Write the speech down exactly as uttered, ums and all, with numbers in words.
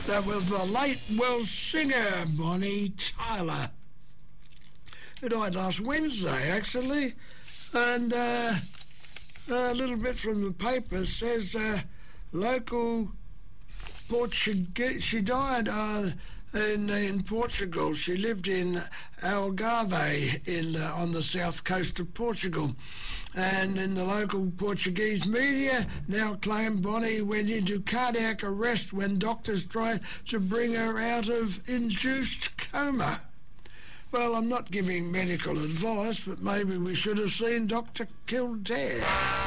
That was the late Welsh singer, Bonnie Tyler, who died last Wednesday, actually. And uh, a little bit from the paper says uh, local Portuguese... She died uh, in in Portugal. She lived in Algarve in, uh, on the south coast of Portugal. And in the local Portuguese media now claim Bonnie went into cardiac arrest when doctors tried to bring her out of induced coma. Well, I'm not giving medical advice, but maybe we should have seen Doctor Kildare.